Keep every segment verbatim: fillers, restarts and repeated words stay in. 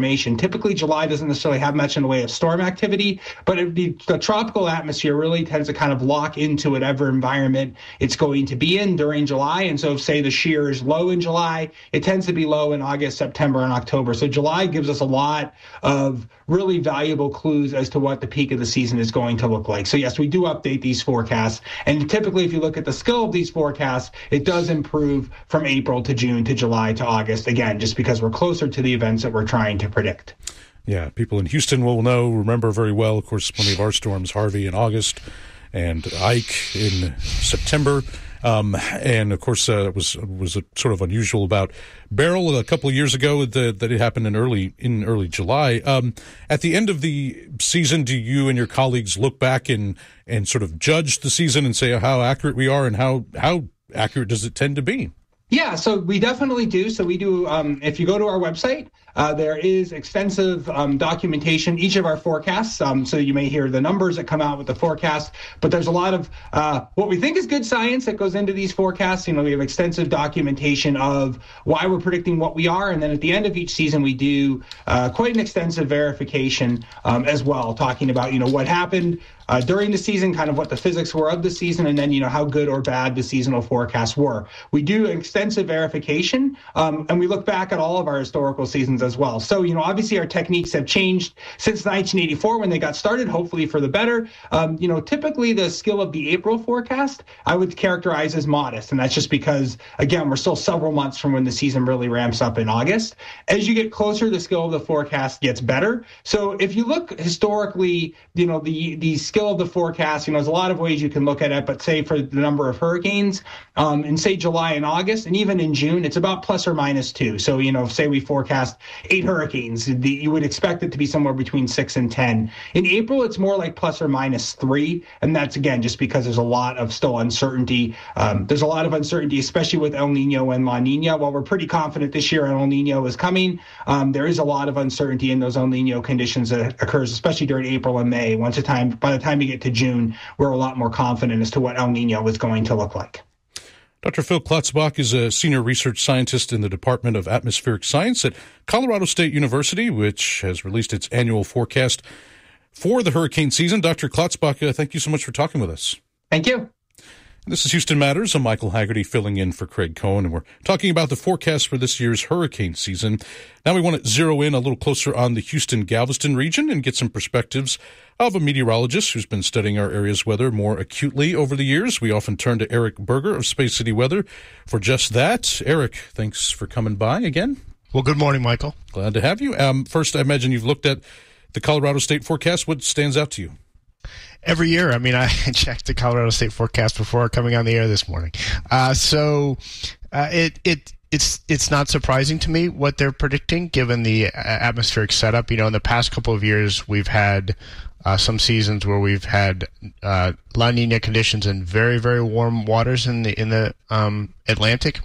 information. Typically, July doesn't necessarily have much in the way of storm activity, but it, the, the tropical atmosphere really tends to kind of lock into whatever environment it's going to be in during July. And so if, say, the shear is low in July, it tends to be low in August, September, and October. So July gives us a lot of really valuable clues as to what the peak of the season is going to look like. So yes, we do update these forecasts. And typically, if you look at the skill of these forecasts, it does improve from April to June to July to August, again, just because we're closer to the events that we're trying to predict. Yeah, people in Houston will know, remember very well, of course, plenty of our storms, Harvey in August and Ike in September. Um, and of course, uh, it was was a sort of unusual about Beryl a couple of years ago that, that it happened in early in early July. Um, at the end of the season, do you and your colleagues look back and and sort of judge the season and say how accurate we are, and how how accurate does it tend to be? Yeah, so we definitely do. So we do, um, if you go to our website, uh, there is extensive um, documentation, each of our forecasts. Um, so you may hear the numbers that come out with the forecast, but there's a lot of uh, what we think is good science that goes into these forecasts. You know, we have extensive documentation of why we're predicting what we are. And then at the end of each season, we do uh, quite an extensive verification um, as well, talking about, you know, what happened Uh, during the season, kind of what the physics were of the season, and then, you know, how good or bad the seasonal forecasts were. We do extensive verification, um, and we look back at all of our historical seasons as well. So, you know, obviously our techniques have changed since nineteen eighty-four when they got started, hopefully for the better. Um, you know, typically the skill of the April forecast, I would characterize as modest, and that's just because, again, we're still several months from when the season really ramps up in August. As you get closer, the skill of the forecast gets better. So if you look historically, you know, the, the skill of the forecast, you know, there's a lot of ways you can look at it, but say for the number of hurricanes um, in, say, July and August, and even in June, it's about plus or minus two. So, you know, say we forecast eight hurricanes, the, you would expect it to be somewhere between six and ten. In April, it's more like plus or minus three. And that's, again, just because there's a lot of still uncertainty. Um, there's a lot of uncertainty, especially with El Nino and La Nina. While we're pretty confident this year El Nino is coming, um, there is a lot of uncertainty in those El Nino conditions that occurs, especially during April and May. Once a time, by the time you get to June, we're a lot more confident as to what El Nino is going to look like. Doctor Phil Klotzbach is a senior research scientist in the Department of Atmospheric Science at Colorado State University, which has released its annual forecast for the hurricane season. Doctor Klotzbach, uh, thank you so much for talking with us. Thank you. This is Houston Matters. I'm Michael Haggerty filling in for Craig Cohen, and we're talking about the forecast for this year's hurricane season. Now we want to zero in a little closer on the Houston-Galveston region and get some perspectives of a meteorologist who's been studying our area's weather more acutely over the years. We often turn to Eric Berger of Space City Weather for just that. Eric, thanks for coming by again. Well, good morning, Michael. Glad to have you. Um, first, I imagine you've looked at the Colorado State forecast. What stands out to you? Every year. I mean, I checked the Colorado State forecast before coming on the air this morning. Uh, so uh, it it it's it's not surprising to me what they're predicting, given the atmospheric setup. You know, in the past couple of years, we've had uh, some seasons where we've had uh, La Nina conditions and very very warm waters in the in the um, Atlantic.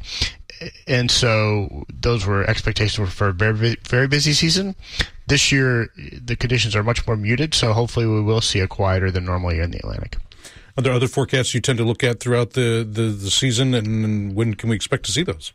And so those were expectations for a very, very busy season. This year, the conditions are much more muted, so hopefully we will see a quieter than normal year in the Atlantic. Are there other forecasts you tend to look at throughout the, the, the season, and when can we expect to see those?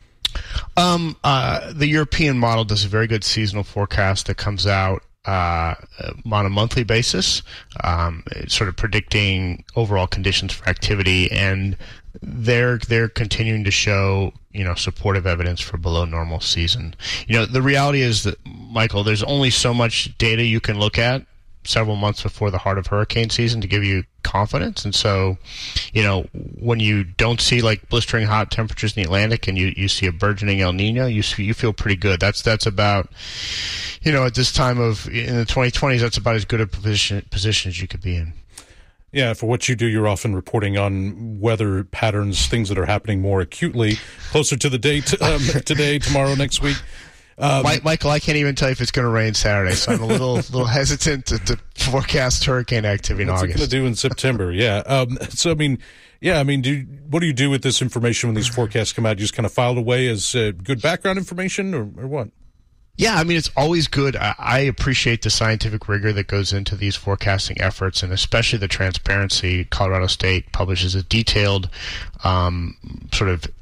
Um, uh, the European model does a very good seasonal forecast that comes out uh, on a monthly basis, um, sort of predicting overall conditions for activity, and they're they're continuing to show, you know, supportive evidence for below normal season. You know, the reality is that, Michael, there's only so much data you can look at several months before the heart of hurricane season to give you confidence. And so, you know, when you don't see like blistering hot temperatures in the Atlantic and you, you see a burgeoning El Nino, you you feel pretty good. That's that's about, you know, at this time of in the twenty twenties, that's about as good a position position as you could be in. Yeah, for what you do, you're often reporting on weather patterns, things that are happening more acutely, closer to the date, um, today, tomorrow, next week. Um, Michael, I can't even tell you if it's going to rain Saturday, so I'm a little little hesitant to, to forecast hurricane activity in what's August. What's it going to do in September? Yeah. Um, so, I mean, yeah, I mean, do what do you do with this information when these forecasts come out? You just kind of file it away as uh, good background information, or, or what? Yeah, I mean, it's always good. I, I appreciate the scientific rigor that goes into these forecasting efforts, and especially the transparency. Colorado State publishes a detailed um, sort of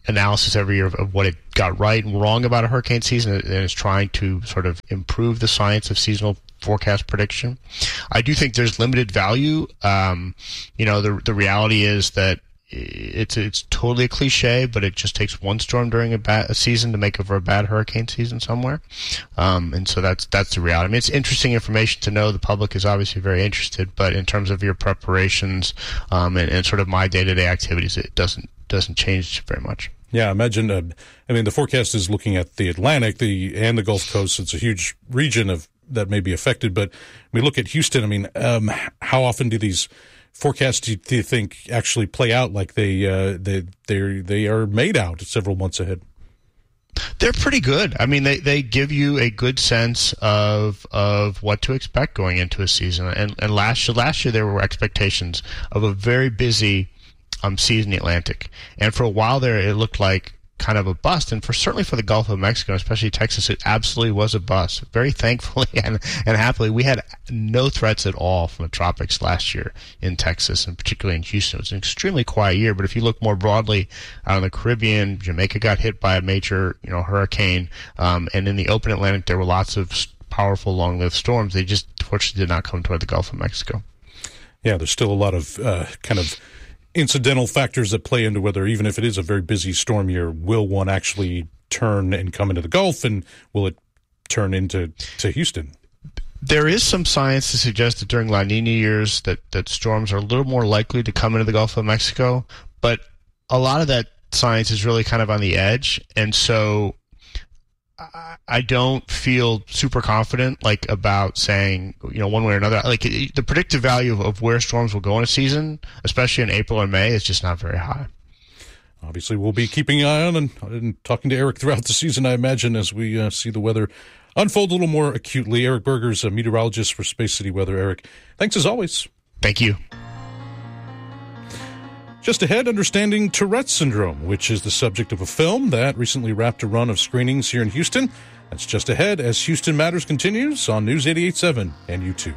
analysis every year of, of what it got right and wrong about a hurricane season, and is trying to sort of improve the science of seasonal forecast prediction. I do think there's limited value. Um, you know, the the reality is that it's it's totally a cliche, but it just takes one storm during a, bad, a season to make it for a bad hurricane season somewhere. Um, and so that's that's the reality. I mean, it's interesting information to know. The public is obviously very interested, but in terms of your preparations um, and, and sort of my day-to-day activities, it doesn't doesn't change very much. Yeah, imagine. Uh, I mean, the forecast is looking at the Atlantic, the and the Gulf Coast. It's a huge region of that may be affected. But we look at Houston. I mean, um, how often do these forecasts do you, do you think actually play out like they uh, they they they are made out several months ahead? They're pretty good. I mean, they, they give you a good sense of of what to expect going into a season. And and last year, last year there were expectations of a very busy um, season in the Atlantic, and for a while there it looked like kind of a bust, and for certainly for the Gulf of Mexico, especially Texas, it absolutely was a bust. Very thankfully and, and happily, we had no threats at all from the tropics last year in Texas, and particularly in Houston. It was an extremely quiet year, but if you look more broadly out in the Caribbean, Jamaica got hit by a major, you know, hurricane, um, and in the open Atlantic, there were lots of powerful, long-lived storms. They just, fortunately, did not come toward the Gulf of Mexico. Yeah, there's still a lot of uh, kind of incidental factors that play into whether, even if it is a very busy storm year, will one actually turn and come into the Gulf, and will it turn into to Houston? There is some science to suggest that during La Nina years that, that storms are a little more likely to come into the Gulf of Mexico, but a lot of that science is really kind of on the edge, and so I don't feel super confident, like, about saying, you know, one way or another. Like, the predictive value of, of where storms will go in a season, especially in April or May, is just not very high. Obviously, we'll be keeping an eye on and, and talking to Eric throughout the season, I imagine, as we uh, see the weather unfold a little more acutely. Eric Berger's a meteorologist for Space City Weather. Eric, thanks as always. Thank you. Just ahead, understanding Tourette's syndrome, which is the subject of a film that recently wrapped a run of screenings here in Houston. That's just ahead as Houston Matters continues on News eighty-eight point seven and YouTube.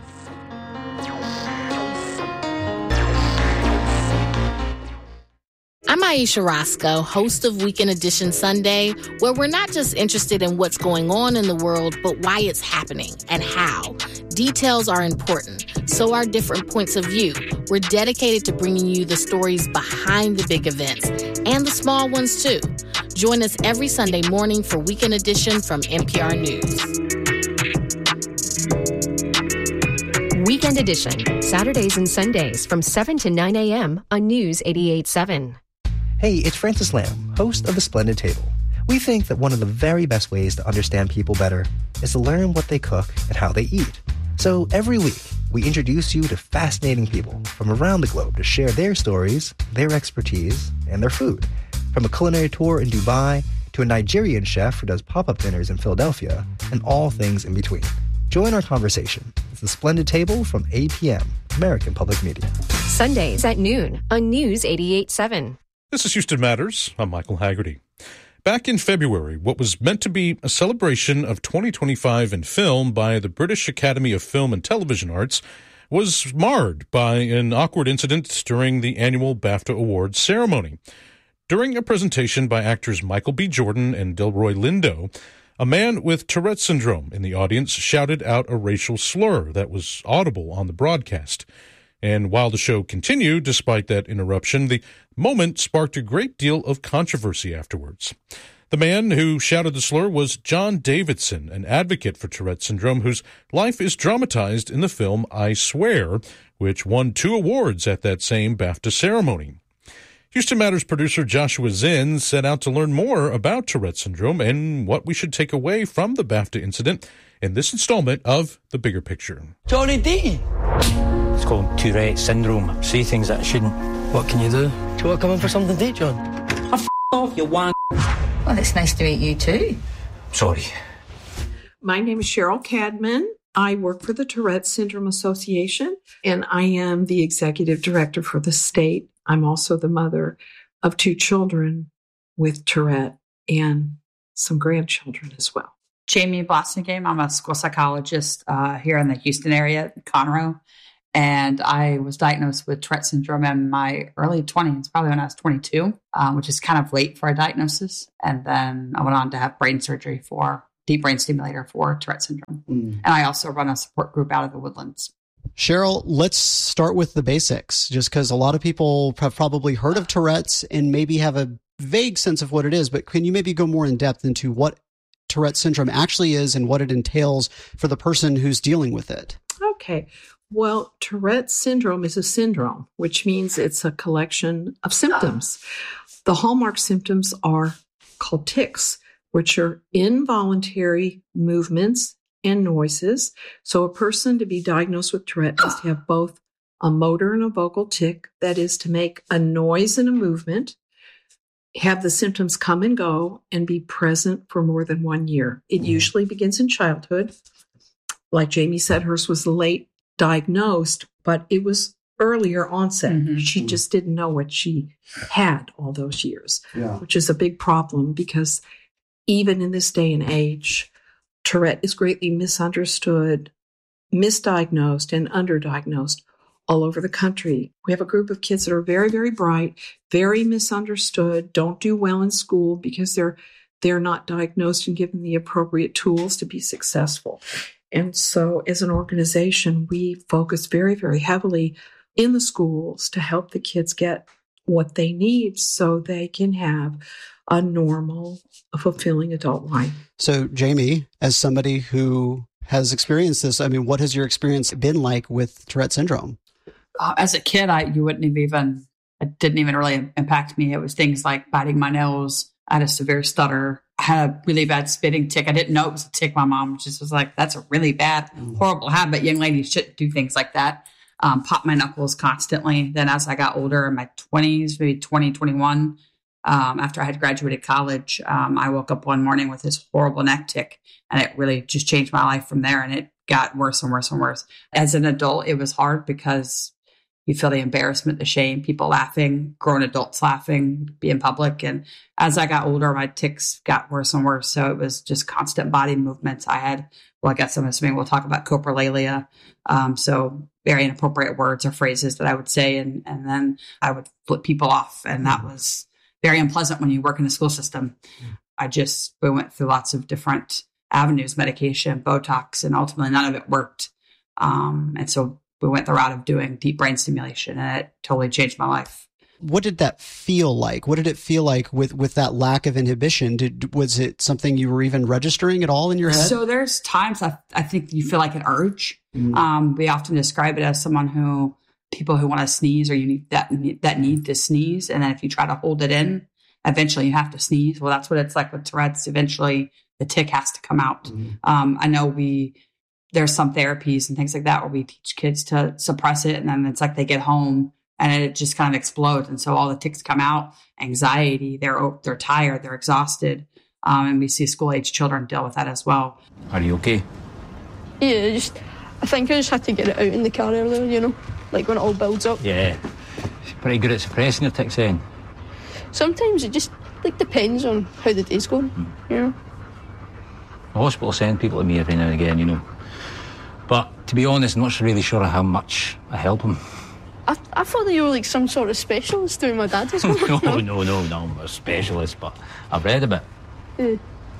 I'm Aisha Roscoe, host of Weekend Edition Sunday, where we're not just interested in what's going on in the world, but why it's happening and how. Details are important, so are different points of view. We're dedicated to bringing you the stories behind the big events and the small ones, too. Join us every Sunday morning for Weekend Edition from N P R News. Weekend Edition, Saturdays and Sundays from seven to nine a.m. on News eighty-eight point seven. Hey, it's Francis Lamb, host of The Splendid Table. We think that one of the very best ways to understand people better is to learn what they cook and how they eat. So every week, we introduce you to fascinating people from around the globe to share their stories, their expertise, and their food. From a culinary tour in Dubai to a Nigerian chef who does pop-up dinners in Philadelphia, and all things in between. Join our conversation. It's The Splendid Table from eight p.m., American Public Media. Sundays at noon on News eighty-eight point seven. This is Houston Matters. I'm Michael Haggerty. Back in February, what was meant to be a celebration of twenty twenty-five in film by the British Academy of Film and Television Arts was marred by an awkward incident during the annual BAFTA Awards ceremony. During a presentation by actors Michael B. Jordan and Delroy Lindo, a man with Tourette's syndrome in the audience shouted out a racial slur that was audible on the broadcast. And while the show continued, despite that interruption, the moment sparked a great deal of controversy afterwards. The man who shouted the slur was John Davidson, an advocate for Tourette's syndrome, whose life is dramatized in the film I Swear, which won two awards at that same BAFTA ceremony. Houston Matters producer Joshua Zinn set out to learn more about Tourette's syndrome and what we should take away from the BAFTA incident in this installment of The Bigger Picture. Johnny D! It's called Tourette's syndrome. Say things that I shouldn't. What can you do? Do you want to come in for something to eat, John? Oh, f*** off, you wan**. Well, it's nice to meet you too. Sorry. My name is Cheryl Cadman. I work for the Tourette's Syndrome Association, and I am the executive director for the state. I'm also the mother of two children with Tourette and some grandchildren as well. Jamie Bosnigame. I'm a school psychologist uh, here in the Houston area, Conroe. And I was diagnosed with Tourette syndrome in my early twenties, probably when I was twenty-two, um, which is kind of late for a diagnosis. And then I went on to have brain surgery for deep brain stimulator for Tourette syndrome. Mm. And I also run a support group out of the Woodlands. Cheryl, let's start with the basics, just because a lot of people have probably heard of Tourette's and maybe have a vague sense of what it is. But can you maybe go more in depth into what Tourette syndrome actually is and what it entails for the person who's dealing with it? Okay. Well, Tourette syndrome is a syndrome, which means it's a collection of symptoms. The hallmark symptoms are called tics, which are involuntary movements and noises. So a person to be diagnosed with Tourette must have both a motor and a vocal tic, that is to make a noise and a movement, have the symptoms come and go, and be present for more than one year. It mm. usually begins in childhood. Like Jamie said, hers was late diagnosed, but it was earlier onset. Mm-hmm. She just didn't know what she had all those years, yeah. which is a big problem because even in this day and age, Tourette is greatly misunderstood, misdiagnosed, and underdiagnosed all over the country. We have a group of kids that are very, very bright, very misunderstood, don't do well in school because they're they're not diagnosed and given the appropriate tools to be successful. And so as an organization, we focus very, very heavily in the schools to help the kids get what they need so they can have a normal, a fulfilling adult life. So, Jamie, as somebody who has experienced this, I mean, what has your experience been like with Tourette syndrome? Uh, as a kid, I you wouldn't have even, it didn't even really impact me. It was things like biting my nails. I had a severe stutter. I had a really bad spitting tic. I didn't know it was a tic. My mom just was like, that's a really bad, horrible habit. Young ladies shouldn't do things like that. Um, pop my knuckles constantly. Then as I got older in my twenties, maybe twenty, twenty-one, um, after I had graduated college, um, I woke up one morning with this horrible neck tic, and it really just changed my life from there. And it got worse and worse and worse. As an adult, it was hard because you feel the embarrassment, the shame, people laughing, grown adults laughing, be in public. And as I got older, my tics got worse and worse. So it was just constant body movements. I had, well, I guess I'm assuming we'll talk about coprolalia. Um, so very inappropriate words or phrases that I would say. And, and then I would flip people off. And that was very unpleasant when you work in the school system. I just, we went through lots of different avenues, medication, Botox, and ultimately none of it worked. Um, and so we went the route of doing deep brain stimulation, and it totally changed my life. What did that feel like? What did it feel like with, with that lack of inhibition? Did, was it something you were even registering at all in your head? So there's times I, I think you feel like an urge. Mm-hmm. Um, we often describe it as someone who, people who want to sneeze, or you need that, that need to sneeze. And then if you try to hold it in, eventually you have to sneeze. Well, that's what it's like with Tourette's. Eventually the tic has to come out. Mm-hmm. Um, I know we, there's some therapies and things like that where we teach kids to suppress it. And then it's like they get home and it just kind of explodes. And so all the tics come out, anxiety, they're, they're tired, they're exhausted. Um, and we see school age children deal with that as well. Are you okay? Yeah, just, I think I just had to get it out in the car earlier, you know, like when it all builds up. Yeah. She's pretty good at suppressing your tics then. Sometimes it just, like, depends on how the day's going, mm. you know. The hospital send people to me every now and again, you know. But to be honest, I'm not really sure how much I help them. I, I thought that you were like some sort of specialist doing my dad's no, no, no, no, no, I'm a specialist, but I've read a bit. Yeah.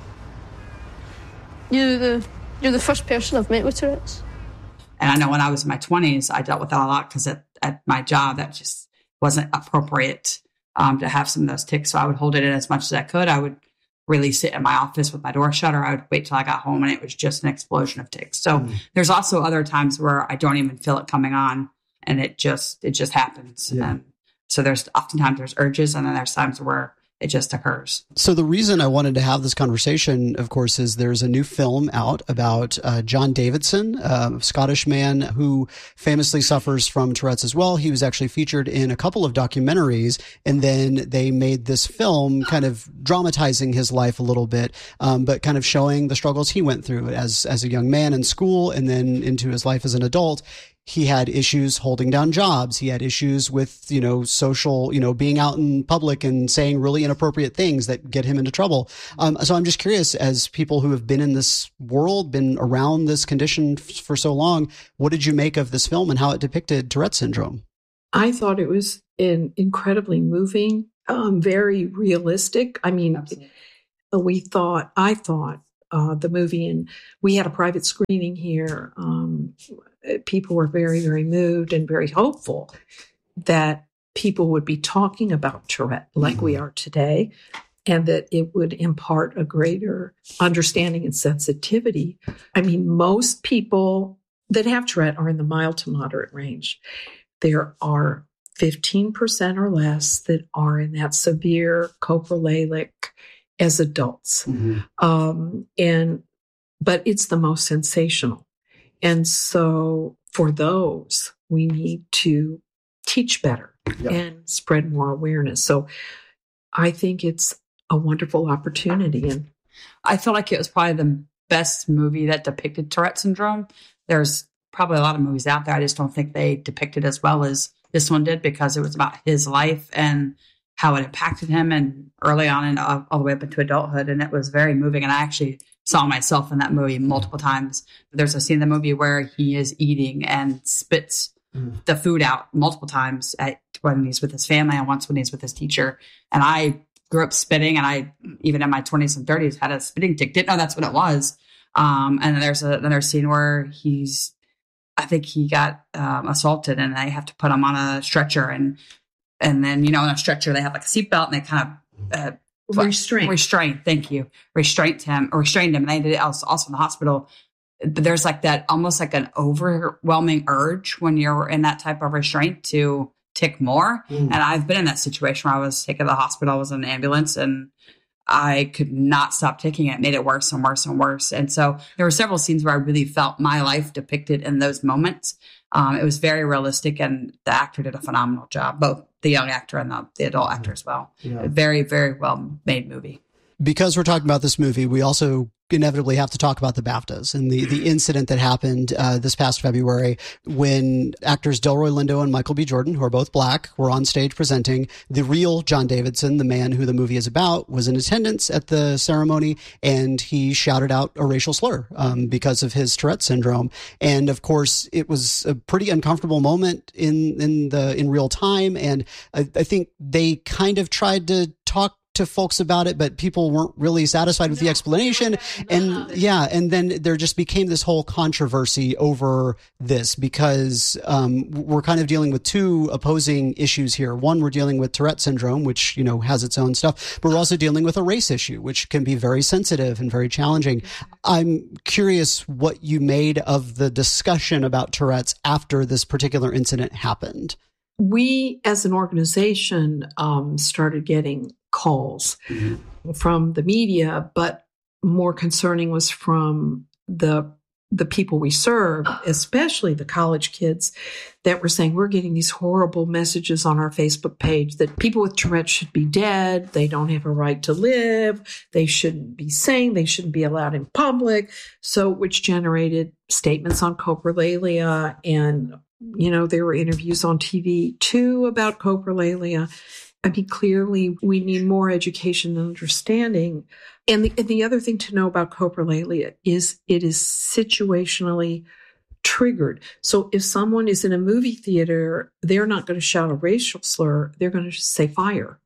You're the, you're the first person I've met with Tourette's. And I know when I was in my twenties, I dealt with that a lot because at, at my job, that just wasn't appropriate um, to have some of those tics. So I would hold it in as much as I could. I would really sit in my office with my door shut, or I would wait till I got home and it was just an explosion of tics. So mm. there's also other times where I don't even feel it coming on and it just, it just happens. Yeah. And so there's oftentimes there's urges and then there's times where it just occurs. So the reason I wanted to have this conversation, of course, is there's a new film out about uh, John Davidson, a Scottish man who famously suffers from Tourette's as well. He was actually featured in a couple of documentaries, and then they made this film kind of dramatizing his life a little bit, um, but kind of showing the struggles he went through as, as a young man in school and then into his life as an adult. he had issues holding down jobs. He had issues with, you know, social, you know, being out in public and saying really inappropriate things that get him into trouble. Um, so I'm just curious, as people who have been in this world, been around this condition f- for so long, what did you make of this film and how it depicted Tourette syndrome? I thought it was in, incredibly moving, um, very realistic. I mean, Absolutely. we thought, I thought, uh, the movie, and we had a private screening here. Um, people were very, very moved and very hopeful that people would be talking about Tourette like mm-hmm. we are today, and that it would impart a greater understanding and sensitivity. I mean, most people that have Tourette are in the mild to moderate range. There are fifteen percent or less that are in that severe coprolalic as adults. Mm-hmm. Um, and, but it's the most sensational. And so for those, we need to teach better yeah. and spread more awareness. So I think it's a wonderful opportunity. And I feel like it was probably the best movie that depicted Tourette syndrome. There's probably a lot of movies out there. I just don't think they depicted as well as this one did, because it was about his life and how it impacted him, and early on and all the way up into adulthood. And it was very moving. And I actually saw myself in that movie multiple times. There's a scene in the movie where he is eating and spits mm. the food out multiple times at, when he's with his family and once when he's with his teacher. And I grew up spitting, and I, even in my twenties and thirties, had a spitting tick. Didn't know that's what it was. Um, and then there's a, another scene where he's, I think he got um, assaulted, and they have to put him on a stretcher. And and then, you know, on a stretcher, they have like a seatbelt, and they kind of uh, restraint. Restraint. Thank you. Restrained him, or restrained him. And they did it also, also in the hospital. But there's like that, almost like an overwhelming urge when you're in that type of restraint to tick more. Mm. And I've been in that situation where I was taken to the hospital. I was in an ambulance, and I could not stop ticking. It made it worse and worse and worse. And so there were several scenes where I really felt my life depicted in those moments. Um, it was very realistic, and the actor did a phenomenal job, both the young actor and the, the adult actor as well. Yeah. A very, very well made movie. Because we're talking about this movie, we also inevitably have to talk about the BAFTAs and the, the incident that happened uh, this past February when actors Delroy Lindo and Michael B. Jordan, who are both Black, were on stage presenting. The real John Davidson, the man who the movie is about, was in attendance at the ceremony, and he shouted out a racial slur um, because of his Tourette syndrome. And of course, it was a pretty uncomfortable moment in in the in real time. And I, I think they kind of tried to talk to folks about it, but people weren't really satisfied with the explanation. And yeah, and then there just became this whole controversy over this because um, we're kind of dealing with two opposing issues here. One, we're dealing with Tourette syndrome, which, you know, has its own stuff, but we're also dealing with a race issue, which can be very sensitive and very challenging. I'm curious what you made of the discussion about Tourette's after this particular incident happened. We, as an organization, um, started getting calls mm-hmm. from the media, but more concerning was from the the people we serve, especially the college kids that were saying, we're getting these horrible messages on our Facebook page that people with Tourette should be dead, they don't have a right to live, they shouldn't be sane, they shouldn't be allowed in public. So, which generated statements on coprolalia, and, you know, there were interviews on T V too about coprolalia. I mean, clearly we need more education and understanding. And the, and the other thing to know about coprolalia is it is situationally triggered. So if someone is in a movie theater, they're not going to shout a racial slur. They're going to say fire.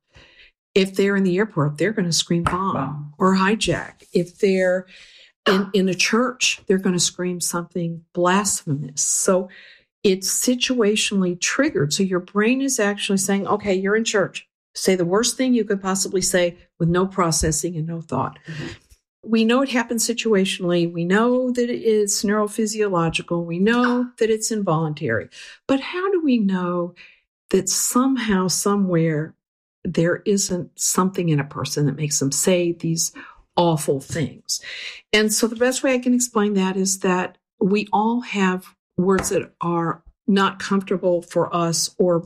If they're in the airport, they're going to scream bomb wow. or hijack. If they're in, in a church, they're going to scream something blasphemous. So it's situationally triggered. So your brain is actually saying, okay, you're in church. Say the worst thing you could possibly say with no processing and no thought. Mm-hmm. We know it happens situationally. We know that it is neurophysiological. We know that it's involuntary. But how do we know that somehow, somewhere, there isn't something in a person that makes them say these awful things? And so the best way I can explain that is that we all have words that are not comfortable for us, or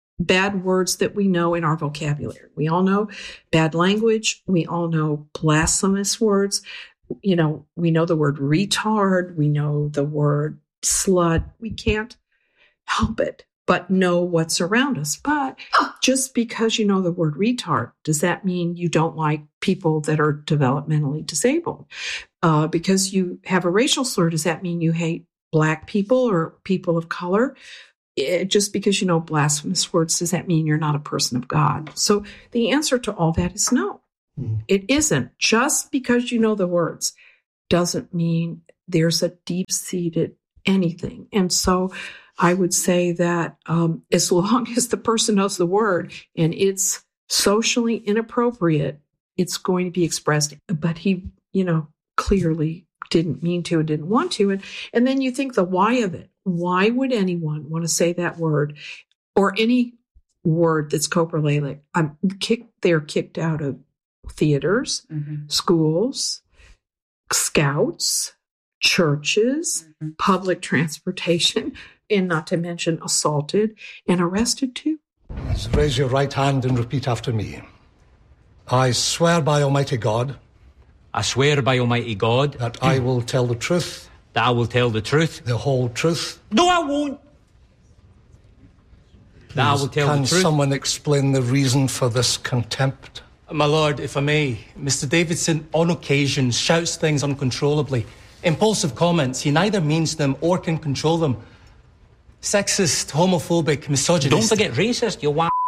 bad words that we know in our vocabulary. We all know bad language. We all know blasphemous words. You know, we know the word retard. We know the word slut. We can't help it but know what's around us. But just because you know the word retard, does that mean you don't like people that are developmentally disabled? Uh, because you have a racial slur, does that mean you hate Black people or people of color? It, just because you know blasphemous words, does that mean you're not a person of God? So the answer to all that is no. Mm. It isn't. Just because you know the words doesn't mean there's a deep-seated anything. And so I would say that um, as long as the person knows the word and it's socially inappropriate, it's going to be expressed. But he, you know, clearly didn't mean to and didn't want to. And, and then you think the why of it. Why would anyone want to say that word or any word that's coprolalic? I'm kicked. They're kicked out of theaters, mm-hmm. schools, scouts, churches, mm-hmm. public transportation, and not to mention assaulted and arrested too. Let's raise your right hand and repeat after me. I swear by Almighty God. I swear by Almighty God. That I will tell the truth. That I will tell the truth. The whole truth. No, I won't. Please, that I will tell can the truth. Someone explain the reason for this contempt? My lord, if I may, Mister Davidson on occasion shouts things uncontrollably. Impulsive comments, he neither means them or can control them. Sexist, homophobic, misogynist. Don't forget racist, you wa-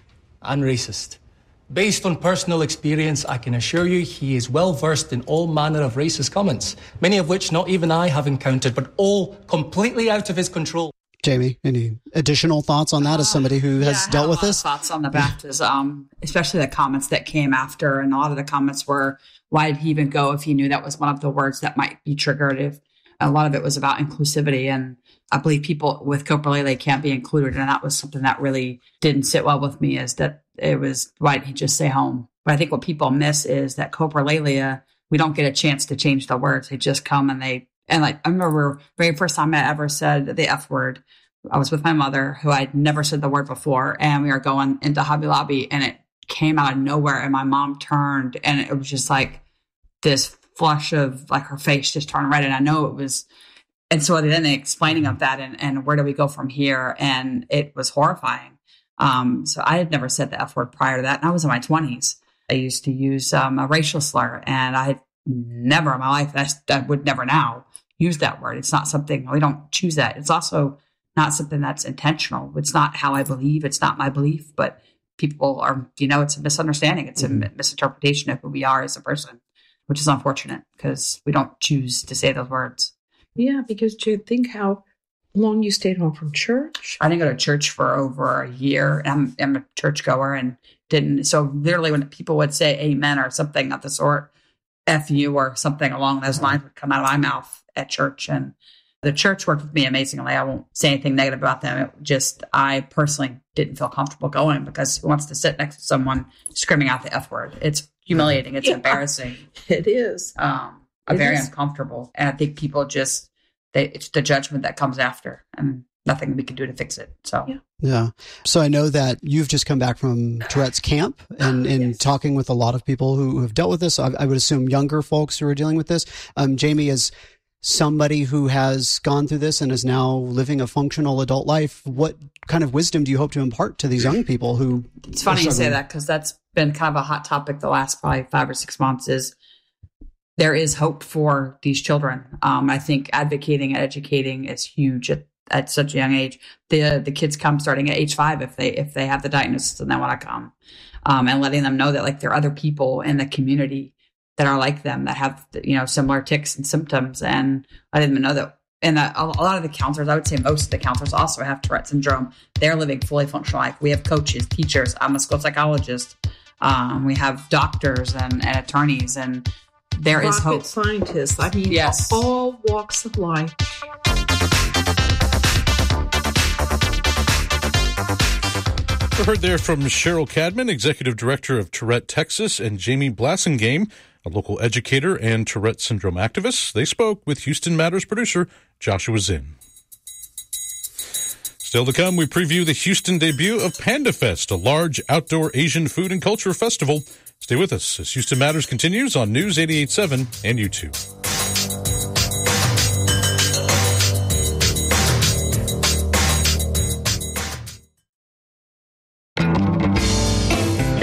And racist. Based on personal experience, I can assure you he is well versed in all manner of racist comments, many of which not even I have encountered, but all completely out of his control. Jamie, any additional thoughts on that as somebody who has yeah, dealt with a lot this? Of thoughts on the baptism, especially the comments that came after, and a lot of the comments were, why did he even go if he knew that was one of the words that might be triggered? If a lot of it was about inclusivity, and I believe people with coprolaliae can't be included, and that was something that really didn't sit well with me, is that it was, why did he just say home? But I think what people miss is that coprolalia, we don't get a chance to change the words. They just come and they, and like, I remember very first time I ever said the F word, I was with my mother, who I'd never said the word before, and we were going into Hobby Lobby, and it came out of nowhere, and my mom turned, and it was just like this flush of, like, her face just turned red, and I know it was, and so then the explaining of that, and, and where do we go from here, and it was horrifying. Um, so I had never said the F word prior to that, and I was in my twenties. I used to use um, a racial slur, and I had never in my life, and I, I would never now use that word. It's not something, we don't choose that. It's also not something that's intentional. It's not how I believe. It's not my belief, but people are, you know, it's a misunderstanding. It's a misinterpretation of who we are as a person, which is unfortunate because we don't choose to say those words. Yeah, because to think how long you stayed home from church. I didn't go to church for over a year. I'm, I'm a churchgoer and didn't. So literally when people would say amen or something of the sort, F you or something along those lines would come out of my mouth at church. And the church worked with me amazingly. I won't say anything negative about them. It just, I personally didn't feel comfortable going because who wants to sit next to someone screaming out the F word? It's humiliating. It's yeah, embarrassing. It is. Um, it very is. uncomfortable. And I think people just, they, it's the judgment that comes after and nothing we can do to fix it. So, yeah. Yeah. So I know that you've just come back from Tourette's camp and, and yes. talking with a lot of people who have dealt with this. I, I would assume younger folks who are dealing with this. Um, Jamie, is somebody who has gone through this and is now living a functional adult life, what kind of wisdom do you hope to impart to these young people who... It's funny you say that because that's been kind of a hot topic the last probably five or six months is there is hope for these children. Um, I think advocating and educating is huge at, at such a young age. The the kids come starting at age five if they if they have the diagnosis and they want to come, um, and letting them know that like there are other people in the community that are like them that have you know similar tics and symptoms, and letting them know that. And that a lot of the counselors, I would say most of the counselors also have Tourette syndrome. They're living fully functional life. We have coaches, teachers. I'm a school psychologist. Um, we have doctors and, and attorneys, and there Rocket is hope. Scientists. I mean, yes. all walks of life. We heard there from Cheryl Cadman, Executive Director of Tourette Texas, and Jamie Blasingame, a local educator and Tourette syndrome activist. They spoke with Houston Matters producer Joshua Zinn. Still to come, we preview the Houston debut of Panda Fest, a large outdoor Asian food and culture festival. Stay with us as Houston Matters continues on News eighty-eight point seven and YouTube.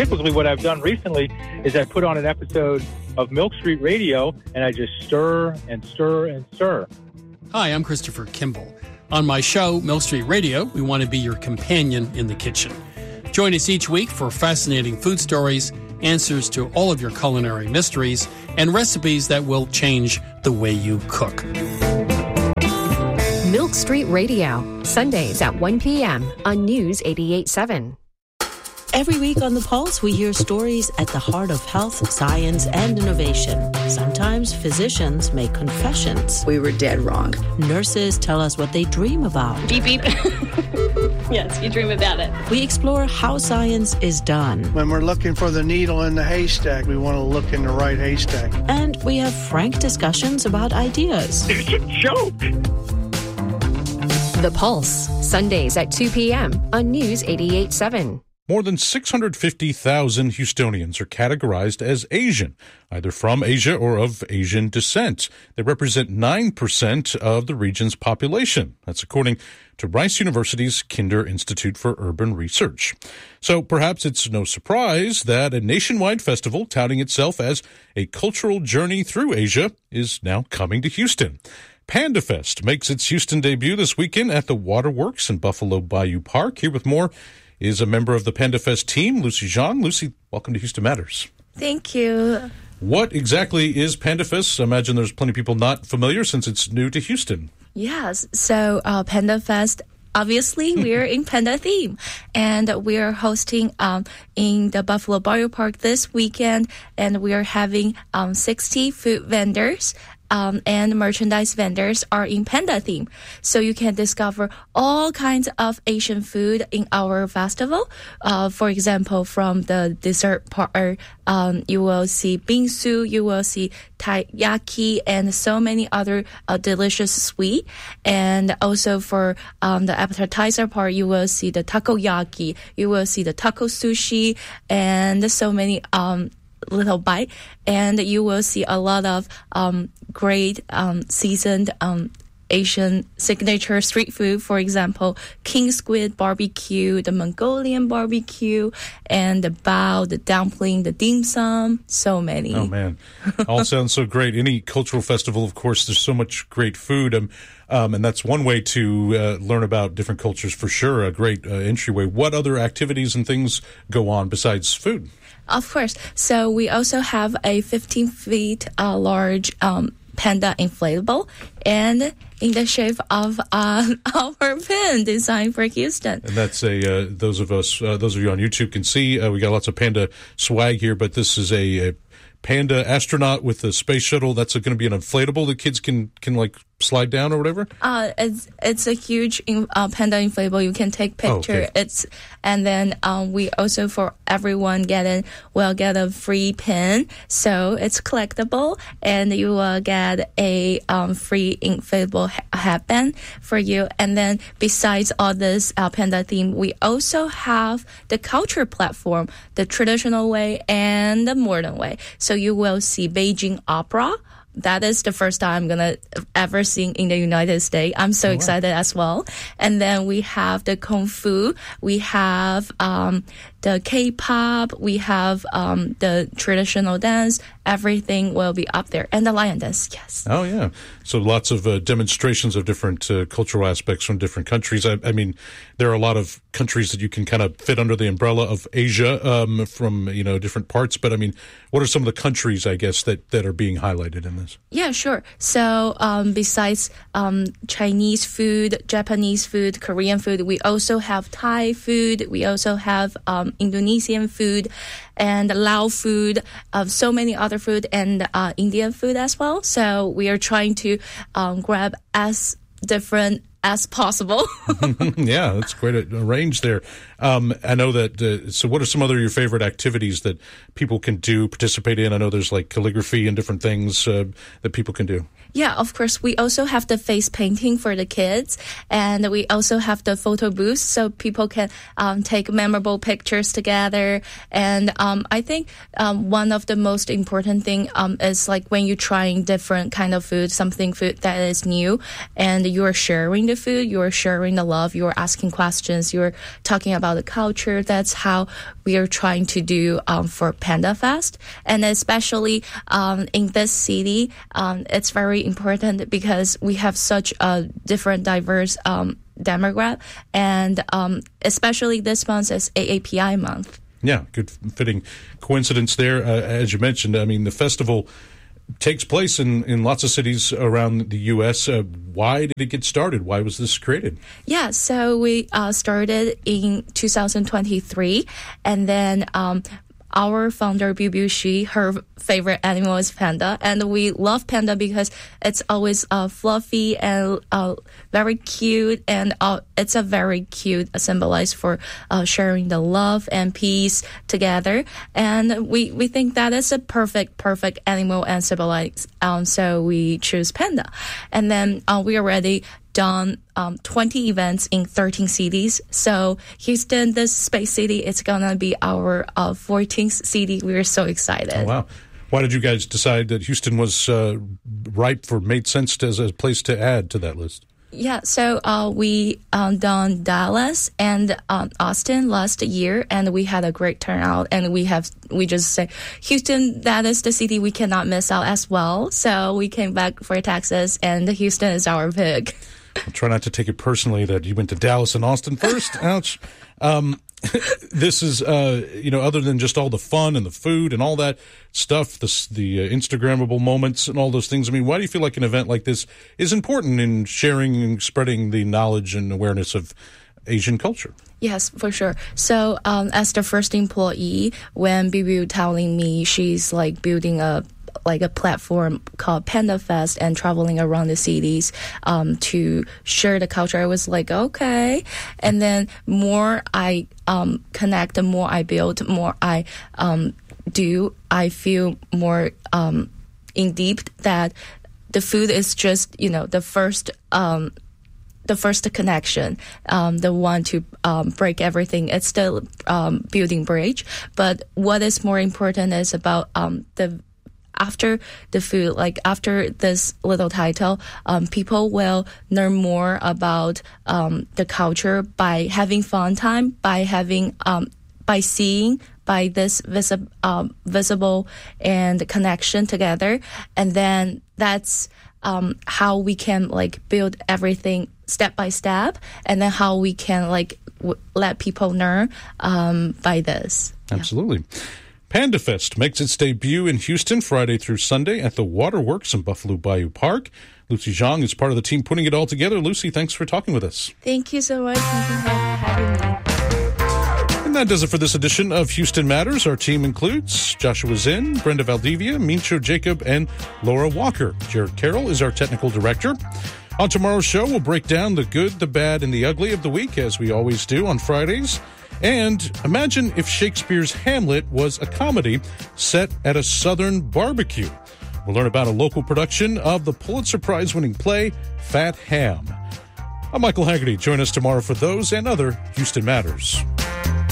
typically what I've done recently is I put on an episode of Milk Street Radio, and I just stir and stir and stir. Hi, I'm Christopher Kimball. On my show, Milk Street Radio, we want to be your companion in the kitchen. Join us each week for fascinating food stories, answers to all of your culinary mysteries, and recipes that will change the way you cook. Milk Street Radio, Sundays at one p.m. on News eighty-eight point seven. Every week on The Pulse, we hear stories at the heart of health, science, and innovation. Sometimes physicians make confessions. We were dead wrong. Nurses tell us what they dream about. Beep, beep. Yes, you dream about it. We explore how science is done. When we're looking for the needle in the haystack, we want to look in the right haystack. And we have frank discussions about ideas. It's a joke. The Pulse, Sundays at two p.m. on News eighty-eight point seven. More than six hundred fifty thousand Houstonians are categorized as Asian, either from Asia or of Asian descent. They represent nine percent of the region's population. That's according to Rice University's Kinder Institute for Urban Research. So perhaps it's no surprise that a nationwide festival touting itself as a cultural journey through Asia is now coming to Houston. PandaFest makes its Houston debut this weekend at the Waterworks in Buffalo Bayou Park. Here with more is a member of the PandaFest team, Lucy Zhang. Lucy, welcome to Houston Matters. Thank you. What exactly is PandaFest? I imagine there's plenty of people not familiar since it's new to Houston. Yes, so uh, PandaFest, obviously we're in Panda theme, and we're hosting um, in the Buffalo Bayou Park this weekend, and we are having um, sixty food vendors. Um, and merchandise vendors are in Panda theme. So you can discover all kinds of Asian food in our festival. Uh, for example, from the dessert part, um, you will see bingsu, you will see taiyaki, and so many other uh, delicious sweet. And also for um, the appetizer part, you will see the takoyaki, you will see the taco sushi, and so many um little bite, and you will see a lot of um, great um, seasoned um, Asian signature street food. For example, king squid barbecue, the Mongolian barbecue, and the bao, the dumpling, the dim sum. So many. Oh man, all sounds so great. Any cultural festival, of course, there's so much great food. Um, um, and that's one way to uh, learn about different cultures for sure. A great uh, entryway. What other activities and things go on besides food? Of course. So we also have a fifteen feet uh, large um, panda inflatable, and in the shape of uh, our pin designed for Houston. And that's a uh, those of us, uh, those of you on YouTube can see. Uh, we got lots of panda swag here, but this is a, a panda astronaut with the space shuttle. That's going to be an inflatable that kids can can like slide down or whatever. Uh, it's it's a huge in, uh, panda inflatable. You can take picture. Oh, okay. It's and then um, we also for everyone get it will get a free pin, so it's collectible, and you will get a um, free inflatable ha- headband for you. And then besides all this uh, panda theme, we also have the culture platform, the traditional way and the modern way. So you will see Beijing opera. That is the first time I'm going to ever sing in the United States. I'm so oh, wow. excited as well. And then we have the Kung Fu. We have um, the K-pop. We have um, the traditional dance. Everything will be up there. And the lion dance, yes. Oh, yeah. So lots of uh, demonstrations of different uh, cultural aspects from different countries. I, I mean, there are a lot of countries that you can kind of fit under the umbrella of Asia um, from, you know, different parts. But, I mean, what are some of the countries, I guess, that, that are being highlighted in this? Yeah, sure. So um, besides um, Chinese food, Japanese food, Korean food, we also have Thai food. We also have um, Indonesian food and Lao food, uh, so many other food, and uh, Indian food as well. So we are trying to um, grab as different as possible. Yeah, that's quite a, a range there. Um, I know that, uh, so what are some other your favorite activities that people can do, participate in? I know there's like calligraphy and different things uh, that people can do. Yeah, of course. We also have the face painting for the kids, and we also have the photo booth so people can um, take memorable pictures together. And um, I think um, one of the most important thing um, is like when you're trying different kind of food, something food that is new, and you're sharing the food, you're sharing the love, you're asking questions, you're talking about the culture. That's how we are trying to do um, for Panda Fest. And especially um, in this city, um, it's very important because we have such a different, diverse um, demographic. And um, especially this month is A A P I month. Yeah, good fitting coincidence there. Uh, as you mentioned, I mean, the festival takes place in, in lots of cities around the U S. Uh, why did it get started? Why was this created? Yeah, so we uh, started in two thousand twenty-three, and then um, our founder, Biu Biu Shi, her favorite animal is panda, and we love panda because it's always uh, fluffy and uh, very cute, and uh, it's a very cute uh, symbolize for uh, sharing the love and peace together. And we, we think that is a perfect, perfect animal and symbolize, um, so we choose panda. And then uh, we already done um, twenty events in thirteen cities. So Houston, this space city, it's gonna be our uh, fourteenth city. We're so excited. Oh, wow. Why did you guys decide that Houston was uh, ripe for, made sense to, as a place to add to that list? Yeah, so uh, we um, done Dallas and um, Austin last year, and we had a great turnout. And we have we just say Houston, that is the city we cannot miss out as well. So we came back for Texas, and Houston is our pick. I'll try not to take it personally that you went to Dallas and Austin first. Ouch. Um, this is, uh, you know, other than just all the fun and the food and all that stuff, the, the uh, Instagrammable moments and all those things. I mean, why do you feel like an event like this is important in sharing and spreading the knowledge and awareness of Asian culture? Yes, for sure. So um, as the first employee, when Biu Biu telling me she's like building a like a platform called Panda Fest and traveling around the cities um, to share the culture, I was like, okay. And then more I um, connect, the more I build, the more I um, do, I feel more um, in deep that the food is just, you know, the first um, the first connection, um, the one to um, break everything. It's still um, building bridge. But what is more important is about um, the after the food, like after this little title, um, people will learn more about um, the culture by having fun time, by having, um, by seeing, by this visi- um, visible and connection together. And then that's um, how we can like build everything step by step, and then how we can like w- let people learn um, by this. Absolutely. Yeah. Panda Fest makes its debut in Houston Friday through Sunday at the Waterworks in Buffalo Bayou Park. Lucy Zhang is part of the team putting it all together. Lucy, thanks for talking with us. Thank you so much for having me. And that does it for this edition of Houston Matters. Our team includes Joshua Zinn, Brenda Valdivia, Mincho Jacob, and Laura Walker. Jared Carroll is our technical director. On tomorrow's show, we'll break down the good, the bad, and the ugly of the week, as we always do on Fridays. And imagine if Shakespeare's Hamlet was a comedy set at a Southern barbecue. We'll learn about a local production of the Pulitzer Prize-winning play Fat Ham. I'm Michael Haggerty. Join us tomorrow for those and other Houston Matters.